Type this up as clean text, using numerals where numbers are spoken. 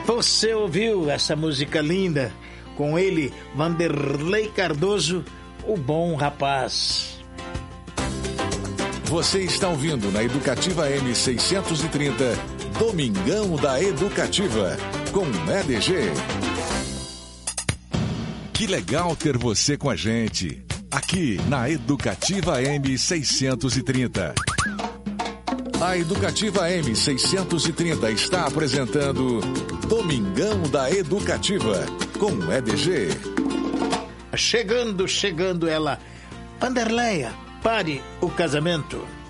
Você ouviu essa música linda? Com ele, Vanderlei Cardoso, o bom rapaz. Você está ouvindo na Educativa M630, Domingão da Educativa, com EDG. Que legal ter você com a gente, aqui na Educativa M630. A Educativa M630 está apresentando Domingão da Educativa, com EDG. Chegando ela. Vanderleia, pare o casamento.